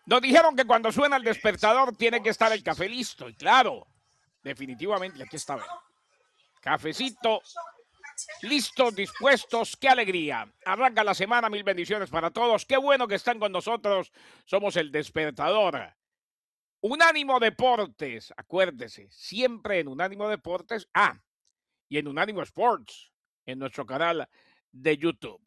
Nos dijeron que cuando suena el despertador tiene que estar el café listo. Y claro, definitivamente aquí está. Cafecito, listos, dispuestos. ¡Qué alegría! Arranca la semana, mil bendiciones para todos. Qué bueno que están con nosotros. Somos el despertador. Unánimo Deportes, acuérdese, siempre en Unánimo Deportes. Y en Unánimo Sports, en nuestro canal de YouTube.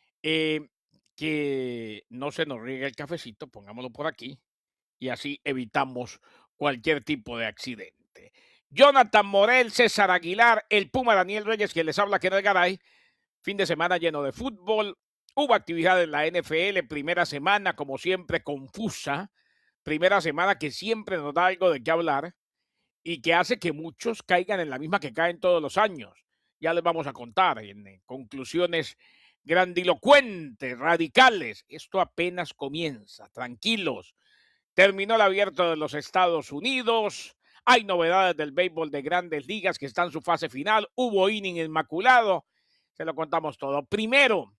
Que no se nos riegue el cafecito, pongámoslo por aquí, y así evitamos cualquier tipo de accidente. Jonathan Morel, César Aguilar, el Puma Daniel Reyes, quien les habla, Kenneth Garay. Fin de semana lleno de fútbol. Hubo actividad en la NFL, primera semana, como siempre, confusa. Primera semana que siempre nos da algo de qué hablar y que hace que muchos caigan en la misma que caen todos los años. Ya les vamos a contar en conclusiones grandilocuentes, radicales. Esto apenas comienza, tranquilos. Terminó el abierto de los Estados Unidos. Hay novedades del béisbol de grandes ligas que está en su fase final. Hubo inning inmaculado. Se lo contamos todo. Primero,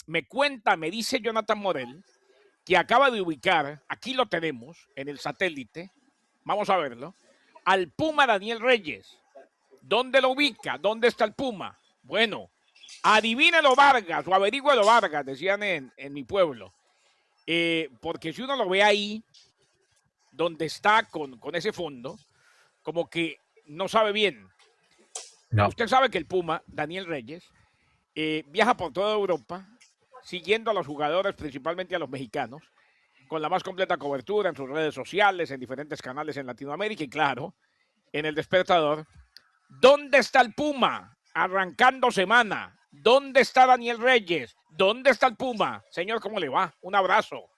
me dice Jonathan Morel, que acaba de ubicar, aquí lo tenemos, en el satélite. Vamos a verlo. Al Puma Daniel Reyes. ¿Dónde lo ubica? ¿Dónde está el Puma? Bueno, adivínelo Vargas o averígüelo Vargas, decían en mi pueblo. Porque si uno lo ve ahí, donde está con ese fondo, como que no sabe bien. No. Usted sabe que el Puma, Daniel Reyes, viaja por toda Europa, siguiendo a los jugadores, principalmente a los mexicanos, con la más completa cobertura en sus redes sociales, en diferentes canales en Latinoamérica y claro, en el despertador. ¿Dónde está el Puma? Arrancando semana. ¿Dónde está Daniel Reyes? ¿Dónde está el Puma? Señor, ¿cómo le va? Un abrazo.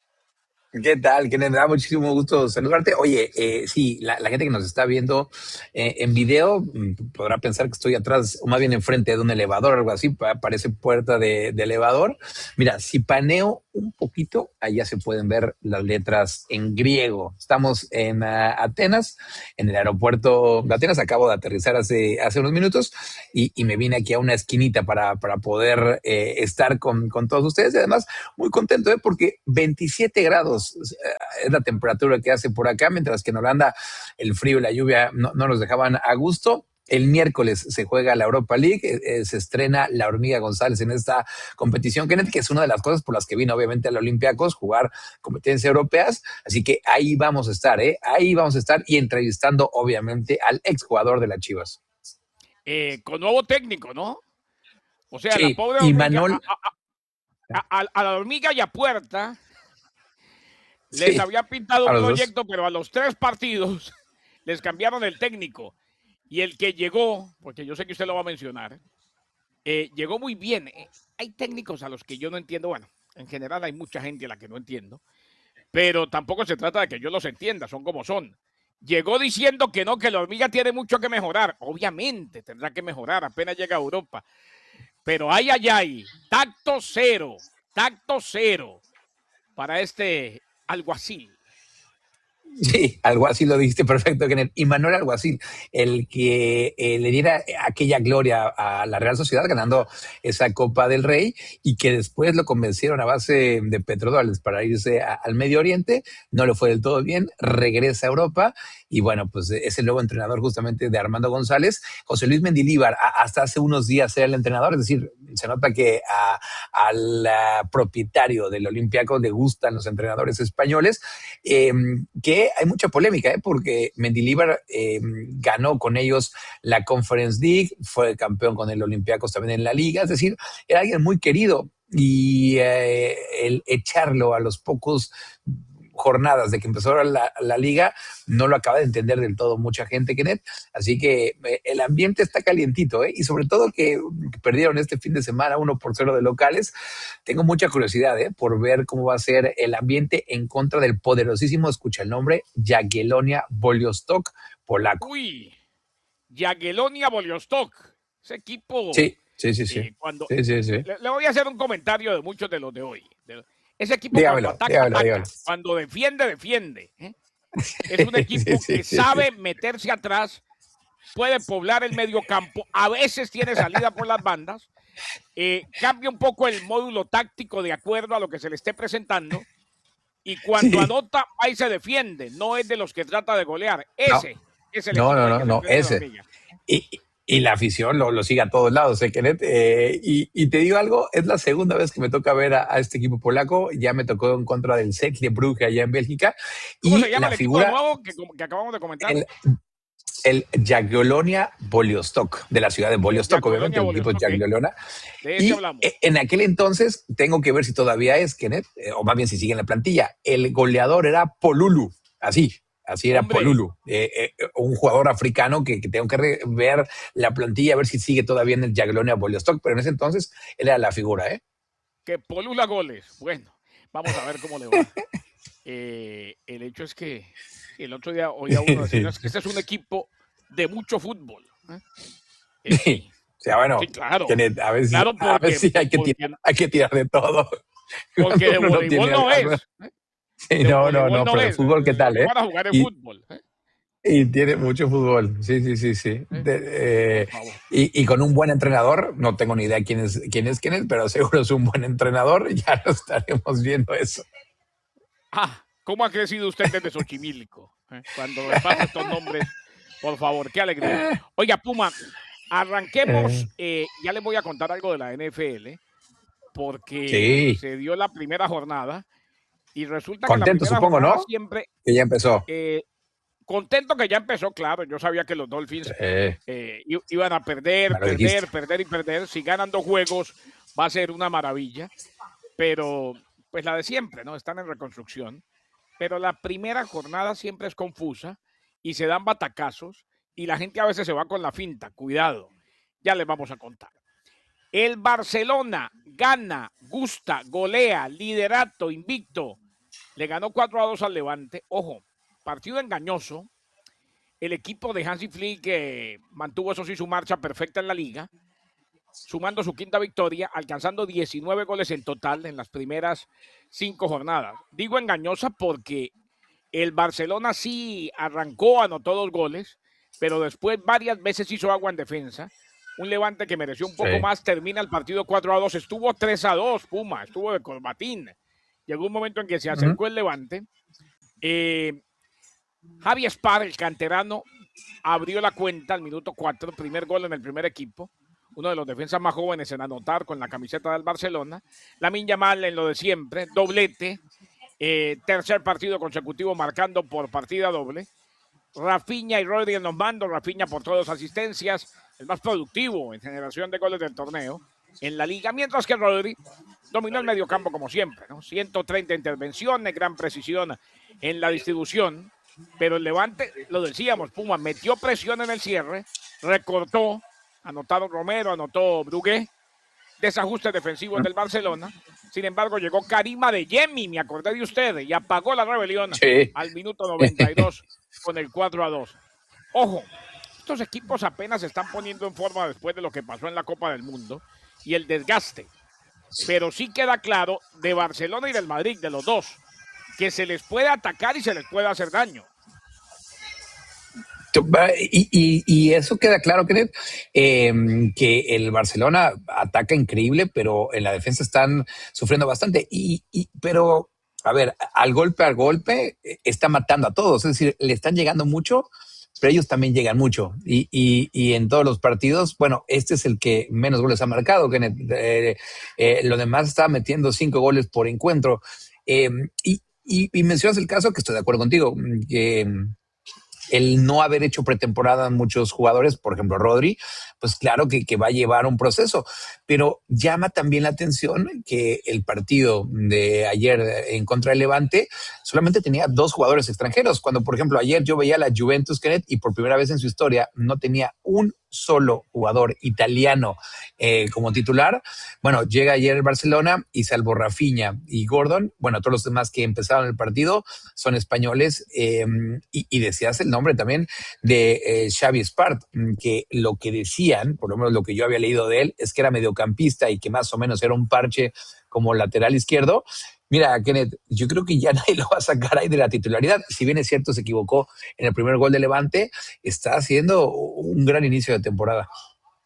¿Qué tal? Que me da muchísimo gusto saludarte. Oye, sí, la gente que nos está viendo en video podrá pensar que estoy atrás, o más bien enfrente de un elevador o algo así, parece puerta de elevador. Mira, si paneo un poquito, allá se pueden ver las letras en griego. Estamos en Atenas, en el aeropuerto de Atenas. Acabo de aterrizar hace unos minutos y me vine aquí a una esquinita para poder estar con todos ustedes. Y además, muy contento, porque 27 grados es la temperatura que hace por acá, mientras que en Holanda el frío y la lluvia no nos dejaban a gusto. El miércoles se juega la Europa League, se estrena la Hormiga González en esta competición, Kenneth, que es una de las cosas por las que vino obviamente al Olympiacos, jugar competencias europeas, así que ahí vamos a estar, ahí vamos a estar y entrevistando obviamente al exjugador de las Chivas. Con nuevo técnico, ¿no? O sea, la Sí, pobre y hormiga, Manol, a la hormiga y a Puerta les sí, había pintado a un los dos. proyecto, pero a los 3 partidos les cambiaron el técnico. Y el que llegó, porque yo sé que usted lo va a mencionar, llegó muy bien. Hay técnicos a los que yo no entiendo. Bueno, en general hay mucha gente a la que no entiendo, pero tampoco se trata de que yo los entienda, son como son. Llegó diciendo que no, que la hormiga tiene mucho que mejorar. Obviamente tendrá que mejorar, apenas llega a Europa. Pero ay, tacto cero para este alguacil. Sí, Alguacil lo dijiste perfecto, Kenneth. Y Manuel Alguacil, el que le diera aquella gloria a la Real Sociedad ganando esa Copa del Rey y que después lo convencieron a base de petrodólares para irse al Medio Oriente, no le fue del todo bien, regresa a Europa y bueno, pues es el nuevo entrenador justamente de Armando González. José Luis Mendilíbar, hasta hace unos días era el entrenador, es decir, se nota que al propietario del Olympiacos le gustan los entrenadores españoles, que hay mucha polémica, porque Mendilibar ganó con ellos la Conference League, fue campeón con el Olympiacos también en la liga, es decir, era alguien muy querido y el echarlo a los pocos jornadas de que empezó la liga, no lo acaba de entender del todo mucha gente, Kenneth. Así que el ambiente está calientito, y sobre todo que perdieron este fin de semana 1-0 de locales. Tengo mucha curiosidad por ver cómo va a ser el ambiente en contra del poderosísimo, escucha el nombre, Jagiellonia Białystok polaco. Uy, Jagiellonia Białystok. Ese equipo, Sí, sí, sí, sí. cuando... Sí, sí, sí. Le voy a hacer un comentario de muchos de los de hoy. Ese equipo cuando Dígamelo, ataca, dígamelo, ataca. dígamelo. Cuando defiende, defiende. Es un Sí, equipo sí, que sí, sí. sabe meterse atrás, puede poblar el medio campo, a veces tiene salida por las bandas, cambia un poco el módulo táctico de acuerdo a lo que se le esté presentando, Y cuando Sí, anota, va y se defiende. No es de los que trata de golear. no, Ese es el no, equipo no, del no, que se no, enfrenta la ese. hormiga. Y la afición lo sigue a todos lados, ¿eh, Kenneth? Y te digo algo, es la segunda vez que me toca ver a este equipo polaco. Ya me tocó en contra del Cercle Brugge allá en Bélgica. ¿Cómo se Y llama la el equipo de figura, nuevo que acabamos de comentar? el, el Jagiellonia Bolyostok, de la ciudad de El Bolyostok, obviamente, Jagiellonia el equipo es Bolestok, ¿eh? Jagiellonia. De ese Y hablamos. en aquel entonces, tengo que ver si todavía es, Kenneth, o más bien si sigue en la plantilla, el goleador era Polulu, así era Hombre, Polulu, un jugador africano que tengo que ver la plantilla, a ver si sigue todavía en el Jagiellonia Bolyostok, pero en ese entonces él era la figura, ¿eh? que polula goles. Bueno, vamos a ver cómo le va. El hecho es que el otro día oía uno decir, no, es que este es un equipo de mucho fútbol. Sí. Sí, O sea, bueno, sí, claro. Kenneth, Claro, a veces sí porque, hay que tirar de todo. porque Cuando de uno no voleibol tiene no algo. es. Sí, De no, no, voleibol no, no pero de es. fútbol, ¿qué Lo tal, que eh? van a jugar es Y, fútbol. y tiene mucho fútbol, sí, sí, sí, sí. Por favor. Y con un buen entrenador, no tengo ni idea quién es, pero seguro es un buen entrenador, ya lo estaremos viendo eso. Ah, ¿cómo ha crecido usted desde Xochimilco? Cuando me pasa estos nombres, por favor, qué alegría. Eh, Oiga, Puma, eh, arranquemos. Ya les voy a contar algo de la NFL, porque sí, se dio la primera jornada y resulta que la contento primera supongo, jornada ¿no? siempre, Que ya empezó. eh, contento que ya empezó, claro, yo sabía que los Dolphins Sí, iban a perder, me lo dijiste. perder, perder y perder. Si ganan 2 juegos, va a ser una maravilla, pero pues la de siempre, ¿no? Están en reconstrucción. Pero la primera jornada siempre es confusa y se dan batacazos y la gente a veces se va con la finta. Cuidado, ya les vamos a contar. El Barcelona gana, gusta, golea, liderato, invicto. Le ganó 4-2 al Levante. Ojo, partido engañoso. El equipo de Hansi Flick mantuvo, eso sí, su marcha perfecta en la liga, sumando su quinta victoria, alcanzando 19 goles en total en las primeras 5 jornadas. Digo engañosa porque el Barcelona sí arrancó, anotó 2 goles, pero después varias veces hizo agua en defensa. Un Levante que mereció un poco Sí. más, termina el partido 4-2, estuvo 3-2, Puma, estuvo de corbatín. Llegó un momento en que se Ujú. acercó el Levante. Javi Spar, el canterano, abrió la cuenta al minuto 4, primer gol en el primer equipo. Uno de los defensas más jóvenes en anotar con la camiseta del Barcelona. Lamine Yamal en lo de siempre, doblete. Tercer partido consecutivo marcando por partida doble. Rafinha y Rodri en los mandos. Rafinha por todas asistencias, el más productivo en generación de goles del torneo en la liga, mientras que Rodri dominó el mediocampo como siempre, ¿no? 130 intervenciones, gran precisión en la distribución, pero el Levante, lo decíamos, Puma metió presión en el cierre, recortó, anotaron Romero, anotó Brugué, desajustes defensivos del Barcelona. Sin embargo, llegó Karima de Yemi, me acordé de usted, y apagó la rebelión Sí. al minuto 92 con el 4-2. Ojo, estos equipos apenas se están poniendo en forma después de lo que pasó en la Copa del Mundo y el desgaste. Pero sí queda claro de Barcelona y del Madrid, de los dos, que se les puede atacar y se les puede hacer daño. Y eso queda claro, Kenneth, que el Barcelona ataca increíble, pero en la defensa están sufriendo bastante. Pero, a ver, al golpe, está matando a todos. Es decir, le están llegando mucho, pero ellos también llegan mucho. Y en todos los partidos, bueno, este es el que menos goles ha marcado, Kenneth. Lo demás está metiendo 5 goles por encuentro. Eh, y mencionas el caso que estoy de acuerdo contigo, que el no haber hecho pretemporada en muchos jugadores, por ejemplo Rodri, pues claro que va a llevar un proceso, pero llama también la atención que el partido de ayer en contra del Levante solamente tenía 2 jugadores extranjeros, cuando por ejemplo ayer yo veía a la Juventus, Kenneth, y por primera vez en su historia no tenía un solo jugador italiano como titular. Bueno, llega ayer el Barcelona y salvo Rafinha y Gordon, bueno, todos los demás que empezaron el partido son españoles, y decías el nombre también de Xavi Spart, que lo que decían, por lo menos lo que yo había leído de él, es que era mediocampista y que más o menos era un parche como lateral izquierdo. Mira, Kenneth, yo creo que ya nadie lo va a sacar ahí de la titularidad. Si bien es cierto, se equivocó en el primer gol de Levante, está haciendo un gran inicio de temporada.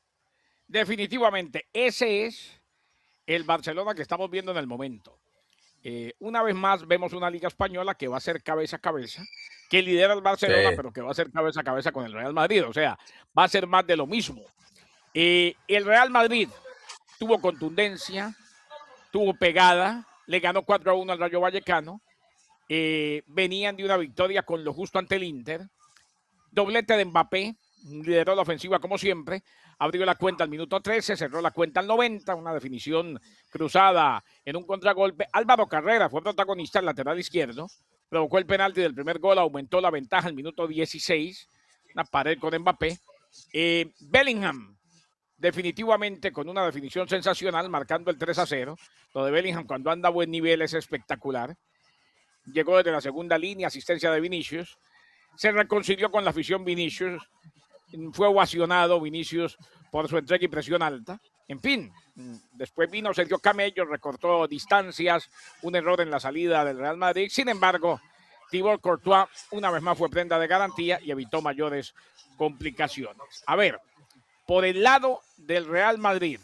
Definitivamente, ese es el Barcelona que estamos viendo en el momento. Una vez más vemos una liga española que va a ser cabeza a cabeza, que lidera el Barcelona, Sí. pero que va a ser cabeza a cabeza con el Real Madrid. O sea, va a ser más de lo mismo. El Real Madrid tuvo contundencia, tuvo pegada, le ganó 4-1 al Rayo Vallecano. Venían de una victoria con lo justo ante el Inter. Doblete de Mbappé, lideró la ofensiva como siempre, abrió la cuenta al minuto 13, cerró la cuenta al 90, una definición cruzada en un contragolpe. Álvaro Carrera fue protagonista, el lateral izquierdo, provocó el penalti del primer gol, aumentó la ventaja al minuto 16, una pared con Mbappé. Bellingham, definitivamente con una definición sensacional, marcando el 3-0. Lo de Bellingham cuando anda a buen nivel es espectacular. Llegó desde la segunda línea, asistencia de Vinicius. Se reconcilió con la afición Vinicius. Fue ovacionado Vinicius por su entrega y presión alta. En fin, después vino Sergio Camello, recortó distancias, un error en la salida del Real Madrid. Sin embargo, Thibaut Courtois una vez más fue prenda de garantía y evitó mayores complicaciones. A ver, por el lado del Real Madrid,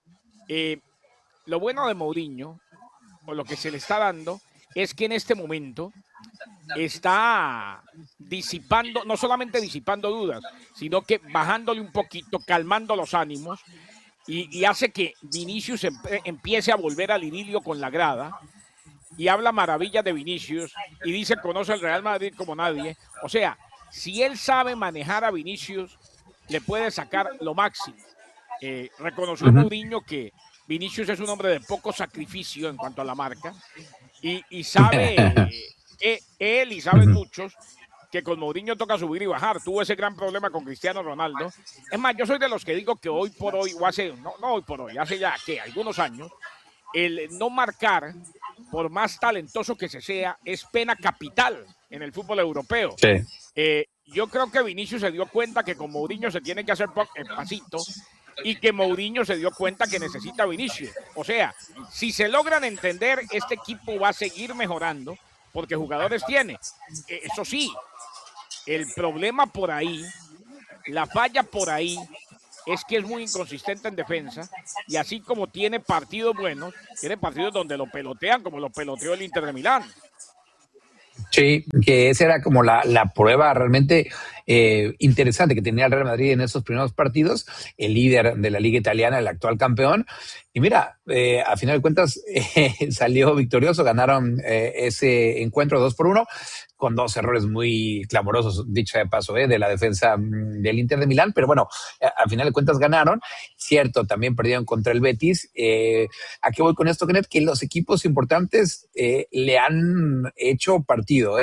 lo bueno de Mourinho, o lo que se le está dando, es que en este momento está disipando, no solamente disipando dudas, sino que bajándole un poquito, calmando los ánimos y hace que Vinicius empiece a volver al idilio con la grada y habla maravillas de Vinicius y dice conoce el Real Madrid como nadie. O sea, si él sabe manejar a Vinicius, le puede sacar lo máximo. Reconoció Mourinho que Vinicius es un hombre de poco sacrificio en cuanto a la marca y sabe que él y saben muchos que con Mourinho toca subir y bajar. Tuvo ese gran problema con Cristiano Ronaldo. Es más, yo soy de los que digo que hoy por hoy, o hace, no hoy por hoy, hace ya que algunos años, el no marcar, por más talentoso que se sea, es pena capital en el fútbol europeo. Sí. Yo creo que Vinicius se dio cuenta que con Mourinho se tiene que hacer pasito y que Mourinho se dio cuenta que necesita a Vinicius. O sea, si se logran entender, este equipo va a seguir mejorando porque jugadores tiene. Eso sí, el problema por ahí, la falla por ahí, es que es muy inconsistente en defensa y así como tiene partidos buenos, tiene partidos donde lo pelotean como lo peloteó el Inter de Milán. Sí, que esa era como la prueba realmente interesante que tenía el Real Madrid en esos primeros partidos, el líder de la Liga Italiana, el actual campeón. Y mira, a final de cuentas salió victorioso, ganaron ese encuentro 2-1 con dos errores muy clamorosos, dicho de paso, de la defensa del Inter de Milán, pero bueno, a final de cuentas ganaron. Cierto, también perdieron contra el Betis. ¿A qué voy con esto, Kenneth? Que los equipos importantes le han hecho partido.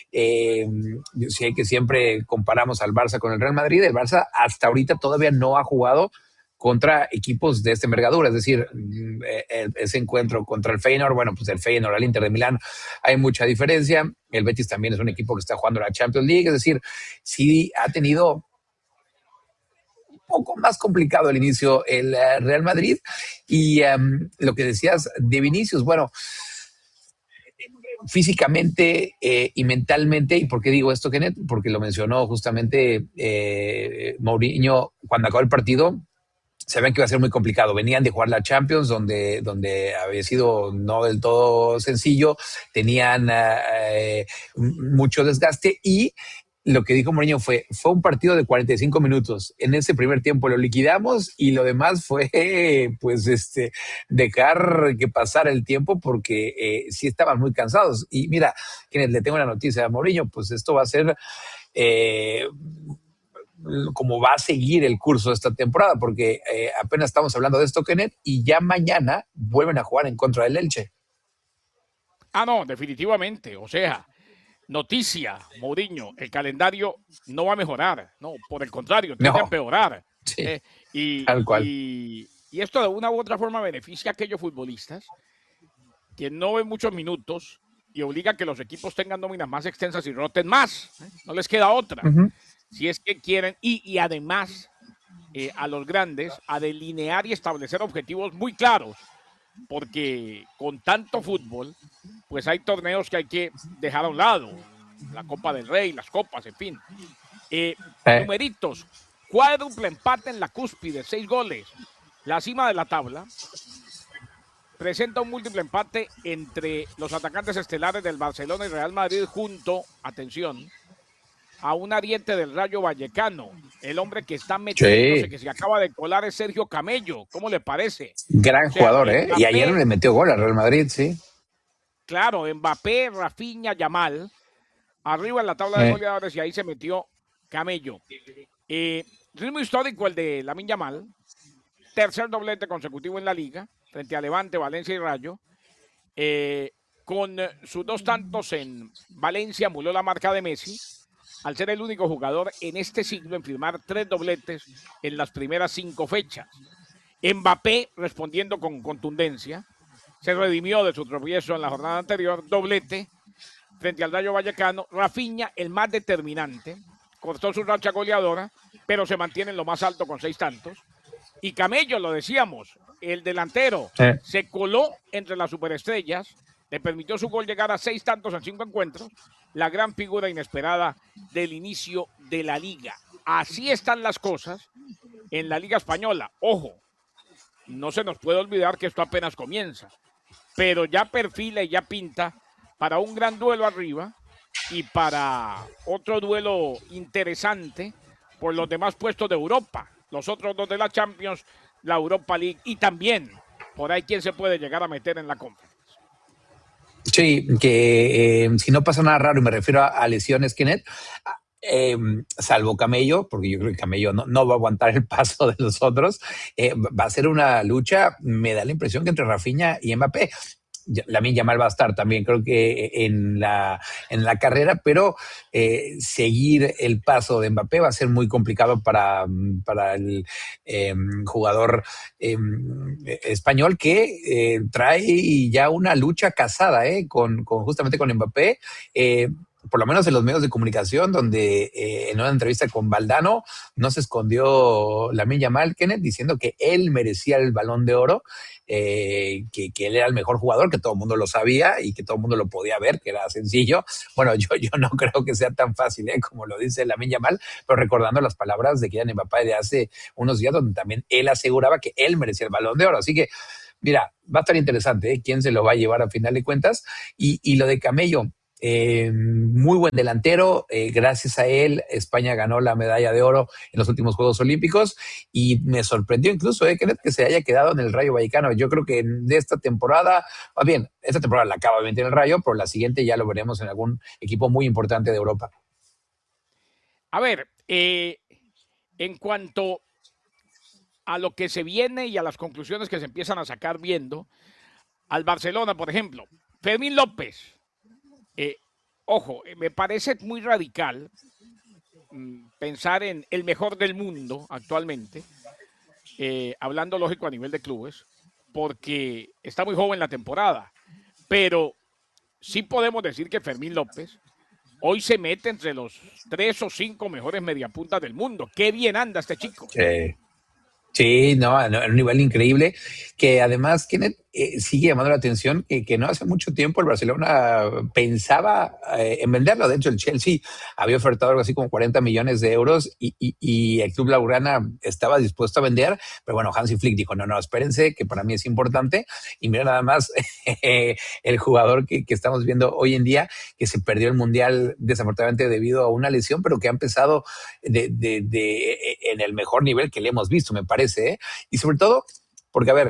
Yo sé que siempre comparamos al Barça con el Real Madrid. El Barça hasta ahorita todavía no ha jugado contra equipos de esta envergadura, es decir, ese encuentro contra el Feyenoord, bueno, pues el Feyenoord al Inter de Milán hay mucha diferencia, el Betis también es un equipo que está jugando la Champions League, es decir, sí ha tenido un poco más complicado el inicio el Real Madrid y lo que decías de Vinicius, bueno, físicamente y mentalmente. ¿Y por qué digo esto, Kenneth? Porque lo mencionó justamente Mourinho cuando acabó el partido. Sabían que iba a ser muy complicado. Venían de jugar la Champions, donde había sido no del todo sencillo, tenían mucho desgaste y lo que dijo Mourinho fue un partido de 45 minutos. En ese primer tiempo lo liquidamos y lo demás fue pues dejar que pasara el tiempo porque sí estaban muy cansados. Y mira, quienes le tengo una noticia a Mourinho, pues esto va a ser como va a seguir el curso de esta temporada, porque apenas estamos hablando de esto, Kenneth, y ya mañana vuelven a jugar en contra del Elche. No, definitivamente. O sea, noticia, Mourinho, el calendario no va a mejorar, no, por el contrario, tiende a No, empeorar. sí, Y, tal cual. y esto de una u otra forma beneficia a aquellos futbolistas que no ven muchos minutos y obliga a que los equipos tengan nóminas más extensas y roten más. No les queda otra. Si es que quieren, y además a los grandes a delinear y establecer objetivos muy claros, porque con tanto fútbol, pues hay torneos que hay que dejar a un lado, la Copa del Rey, las copas, en fin. Numeritos, cuádruple empate en la cúspide, 6 goles, la cima de la tabla, presenta un múltiple empate entre los atacantes estelares del Barcelona y Real Madrid junto, atención, a un ariete del Rayo Vallecano. El hombre que está metiéndose, Sí, que se acaba de colar es Sergio Camello. ¿Cómo le parece? gran O sea, jugador, ¿eh? Y ayer Mbappé, le metió gol al Real Madrid, sí. claro, Mbappé, Rafinha, Yamal, arriba en la tabla de goleadores y ahí se metió Camello. Ritmo histórico el de Lamine Yamal, tercer doblete consecutivo en la liga, frente a Levante, Valencia y Rayo. Con sus 2 tantos en Valencia, muló la marca de Messi, al ser el único jugador en este siglo en firmar 3 dobletes en las primeras 5 fechas. Mbappé, respondiendo con contundencia, se redimió de su tropiezo en la jornada anterior, doblete frente al Rayo Vallecano. Rafinha, el más determinante, cortó su racha goleadora, pero se mantiene en lo más alto con 6 tantos. Y Camello, lo decíamos, el delantero, se coló entre las superestrellas, le permitió su gol llegar a 6 tantos en 5 encuentros, la gran figura inesperada del inicio de la liga. Así están las cosas en la Liga Española. Ojo, no se nos puede olvidar que esto apenas comienza, pero ya perfila y ya pinta para un gran duelo arriba y para otro duelo interesante por los demás puestos de Europa, los otros 2 de la Champions, la Europa League y también por ahí quién se puede llegar a meter en la Conference. Sí, que si no pasa nada raro, y me refiero a lesiones, Kenneth, salvo Camello, porque yo creo que Camello no va a aguantar el paso de los otros, va a ser una lucha, me da la impresión que entre Rafinha y Mbappé. Lamine Yamal va a estar también, creo que en la carrera, pero seguir el paso de Mbappé va a ser muy complicado para el jugador español que trae ya una lucha casada justamente con Mbappé. Por lo menos en los medios de comunicación, donde en una entrevista con Valdano no se escondió Lamine Yamal, Kenneth, diciendo que él merecía el Balón de Oro, que él era el mejor jugador, que todo el mundo lo sabía y que todo el mundo lo podía ver, que era sencillo. Bueno, yo no creo que sea tan fácil, como lo dice Lamine Yamal, pero recordando las palabras de Kylian Mbappé de hace unos días, donde también él aseguraba que él merecía el Balón de Oro. Así que, mira, va a estar interesante, quién se lo va a llevar a final de cuentas. Y lo de Camello, muy buen delantero, gracias a él España ganó la medalla de oro en los últimos Juegos Olímpicos y me sorprendió incluso que se haya quedado en el Rayo Vallecano. Yo creo que de esta temporada, más bien, esta temporada la acaba obviamente en el Rayo, pero la siguiente ya lo veremos en algún equipo muy importante de Europa. A ver, en cuanto a lo que se viene y a las conclusiones que se empiezan a sacar viendo al Barcelona, por ejemplo, Fermín López, ojo, me parece muy radical pensar en el mejor del mundo actualmente, hablando lógico a nivel de clubes, porque está muy joven la temporada, pero sí podemos decir que Fermín López hoy se mete entre los 3 o 5 mejores mediapuntas del mundo. Qué bien anda este chico. Sí, no, a un nivel increíble, que además Kenneth, sigue llamando la atención que no hace mucho tiempo el Barcelona pensaba en venderlo. De hecho, el Chelsea había ofertado algo así como 40 millones de euros y el club Blaugrana estaba dispuesto a vender, pero bueno, Hansi Flick dijo, no, espérense, que para mí es importante. Y mira nada más el jugador que estamos viendo hoy en día, que se perdió el Mundial desafortunadamente debido a una lesión, pero que ha empezado en el mejor nivel que le hemos visto, me parece. Y sobre todo, porque, a ver,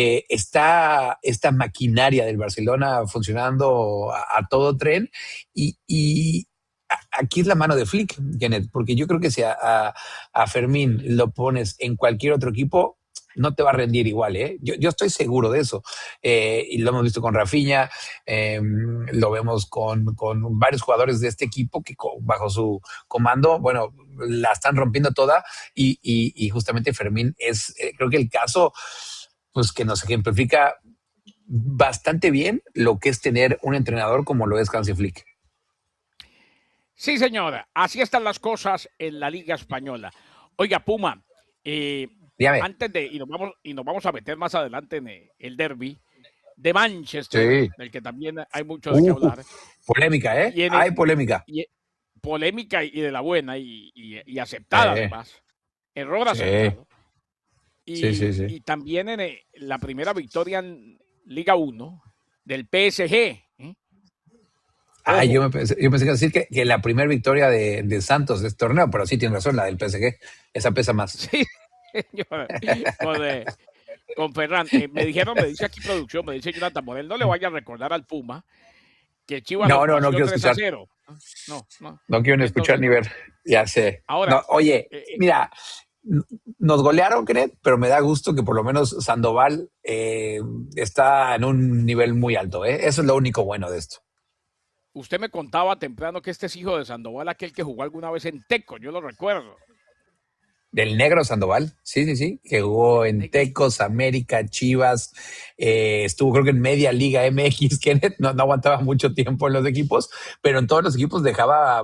está esta maquinaria del Barcelona funcionando a todo tren y aquí es la mano de Flick, Kenneth, porque yo creo que si a Fermín lo pones en cualquier otro equipo, no te va a rendir igual, ¿eh? Yo estoy seguro de eso. Y lo hemos visto con Rafinha, lo vemos con varios jugadores de este equipo que bajo su comando, bueno, la están rompiendo toda y justamente Fermín es, creo que el caso, pues que nos ejemplifica bastante bien lo que es tener un entrenador como lo es Hansi Flick. Sí, señora, así están las cosas en la Liga Española. Oiga, Puma, antes de, y nos vamos a meter más adelante en el derby de Manchester, Sí. del que también hay mucho de qué hablar. Polémica, ¿eh? Hay polémica. Polémica y de la buena y aceptada además. Error aceptado. Sí. Y también en la primera victoria Liga 1 del PSG. Ah, Ojo. yo pensé que decir que la primera victoria de Santos de este torneo, pero sí tiene razón, la del PSG. Esa pesa más. Sí, señor. Con, con Ferran. Me dijeron, me dice aquí producción, me dice Jonathan Morel, no le vaya a recordar al Puma que Chivas los No vació quiero 3 a escuchar. 0. No, no. No quiero ni escuchar Entonces, ni no. ver. Ya sé. Ahora, No, oye, eh, eh, mira, nos golearon, Kenneth, pero me da gusto que por lo menos Sandoval está en un nivel muy alto. Eso es lo único bueno de esto. usted me contaba temprano que este es hijo de Sandoval, aquel que jugó alguna vez en Teco, yo lo recuerdo. Del negro Sandoval, sí, que jugó El en negro. Tecos, América, Chivas, estuvo creo que en media Liga MX, Kenneth, no aguantaba mucho tiempo en los equipos, pero en todos los equipos dejaba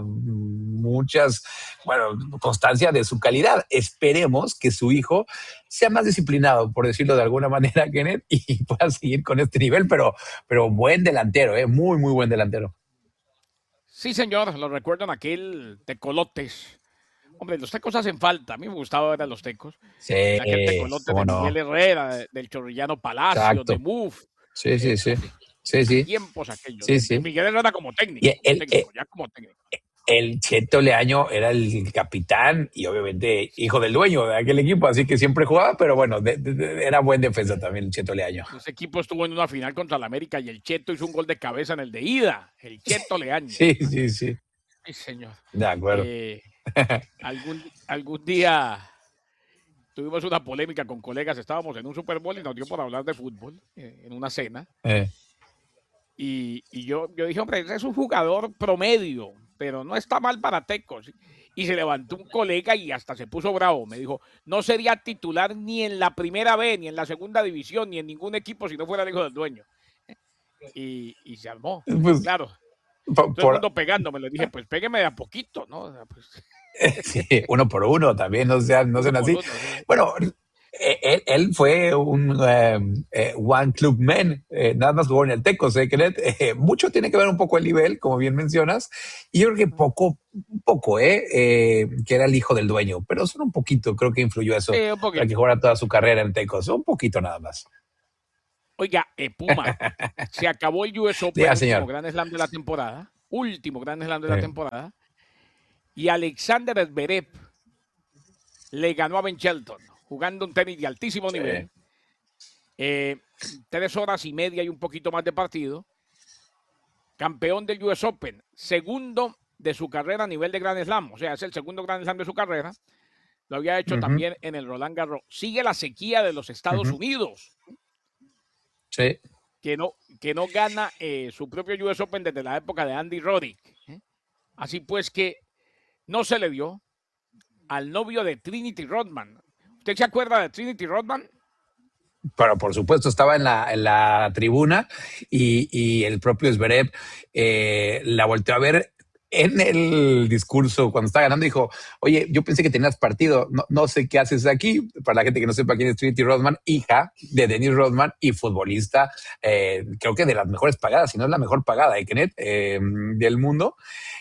constancia de su calidad. Esperemos que su hijo sea más disciplinado, por decirlo de alguna manera, Kenneth, y pueda seguir con este nivel, pero buen delantero, muy, muy buen delantero. Sí, señor, lo recuerdo en aquel Tecolotes. Hombre, los tecos hacen falta. A mí me gustaba ver a los tecos. Sí, En aquel Tecolote cómo de Miguel no. Herrera, del Chorrillano Palacio, de Exacto. Muf. Sí, sí, sí. Sí, Qué sí. tiempos aquellos. Sí, De sí. Miguel Herrera Y como técnico, ya como técnico. el Cheto Leaño era el capitán y obviamente hijo del dueño de aquel equipo, así que siempre jugaba, pero bueno, era buen defensa también el Cheto Leaño. Ese equipo estuvo en una final contra el América y el Cheto hizo un gol de cabeza en el de ida. El Cheto Leaño. Sí, sí, sí. Sí, señor. De acuerdo. Algún día tuvimos una polémica con colegas. Estábamos en un Super Bowl y nos dio por hablar de fútbol en una cena. Eh, Y yo dije, hombre, ese es un jugador promedio, pero no está mal para Tecos. Y se levantó un colega y hasta se puso bravo. Me dijo, no sería titular ni en la primera B, ni en la segunda división, ni en ningún equipo si no fuera el hijo del dueño. Y se armó. pues, Claro, por, todo el por- mundo pegándome. Le dije, pues pégueme de a poquito, ¿no? O sea, pues, sí, uno por uno también, no uno sean por así. uno. Sí. Bueno, él fue un One Club Man, nada más jugó en el Tecos, Kenneth. Mucho tiene que ver un poco el nivel, como bien mencionas, y yo creo que un poco, que era el hijo del dueño, pero solo un poquito creo que influyó eso Un para que poquito. jugara toda su carrera en Tecos, un poquito nada más. Oiga, Puma, se acabó el US Open, Diga, último señor. Grand Slam de la temporada. Último Grand Slam de la Eh, temporada. Y Alexander Zverev le ganó a Ben Shelton, jugando un tenis de altísimo sí. nivel. 3 horas y media y un poquito más de partido. Campeón del US Open, segundo de su carrera a nivel de Grand Slam, o sea, es el segundo Grand Slam de su carrera. Lo había hecho Ujú, también en el Roland Garros. Sigue la sequía de los Estados ujú, Unidos, sí. que no gana su propio US Open desde la época de Andy Roddick. Así pues que no se le dio al novio de Trinity Rodman. ¿Usted se acuerda de Trinity Rodman? Pero por supuesto estaba en la tribuna y el propio Zverev la volteó a ver en el discurso cuando estaba ganando. Dijo, oye, yo pensé que tenías partido, no sé qué haces aquí. Para la gente que no sepa quién es Trinity Rodman, hija de Dennis Rodman y futbolista, creo que de las mejores pagadas, si no es la mejor pagada, Kenneth, del mundo.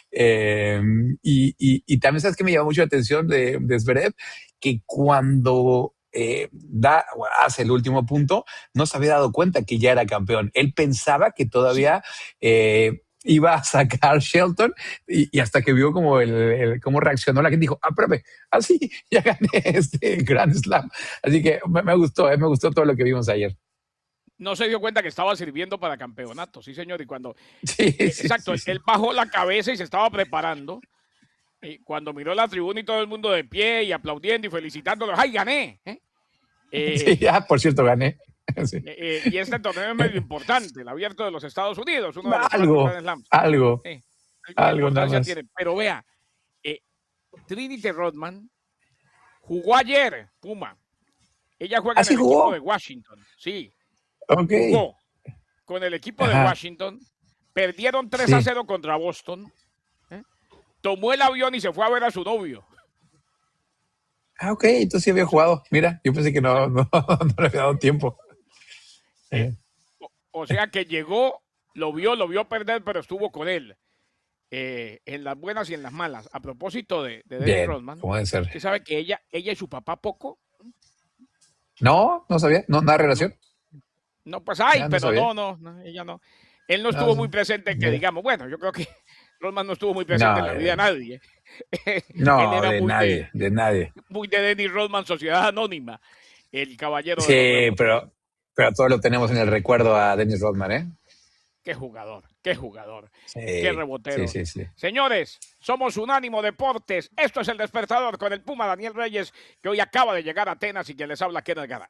Y también sabes que me llamó mucho la atención de Zverev, que cuando hace el último punto, no se había dado cuenta que ya era campeón. Él pensaba que Sí. todavía iba a sacar Shelton y hasta que vio como cómo reaccionó la gente, dijo, espérame, así ya gané este Grand Slam. Así que me gustó, me gustó todo lo que vimos ayer. No se dio cuenta que estaba sirviendo para campeonato, sí, señor. Y cuando, Sí, sí, exacto, sí, sí. él bajó la cabeza y se estaba preparando. Y cuando miró la tribuna y todo el mundo de pie y aplaudiendo y felicitándolo, ¡ay, gané! Sí, Eh, ya, por cierto, gané. Sí. y este torneo es medio importante, el abierto de los Estados Unidos, uno de los 4 Algo, Grand Slams. algo, Sí, alguna algo nada importancia más. tiene. Pero vea, eh, Trinity Rodman jugó ayer, Puma. Ella juega en ¿Así el equipo jugó? de Washington. Sí, Ok. jugó con el equipo de Ajá. Washington. Perdieron 3 a Sí. 0 contra Boston. ¿eh? Tomó el avión y se fue a ver a su novio. Ah, ok, entonces sí había O sea, jugado. Mira, yo pensé que no le había dado tiempo. eh, Eh, o sea que llegó, lo vio perder, pero estuvo con él. En las buenas y en las malas. A propósito de Dennis Bien, Rodman, ¿cómo debe ser? usted sabe que ella y su papá poco No sabía, no, nada de no, relación. No, pues hay, Ah, no pero sabía. ella no. Él no No, estuvo muy presente, que mira. digamos. Bueno, yo creo que Rodman no estuvo muy presente en No, la vida de nadie. Él no, era de nadie. muy de Dennis Rodman, Sociedad Anónima, el caballero de los Sí, rebotes. pero todos lo tenemos en el recuerdo a Dennis Rodman, ¿eh? Qué jugador, qué Sí, sí, rebotero. sí, sí. Señores, somos Unánimo Deportes. Esto es El Despertador con el Puma Daniel Reyes, que hoy acaba de llegar a Atenas y quien les habla, Kenneth Garay.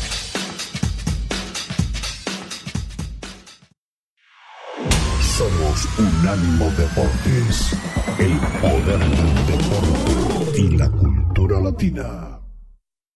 Somos Unánimo Deportes, el poder del deporte y la cultura latina.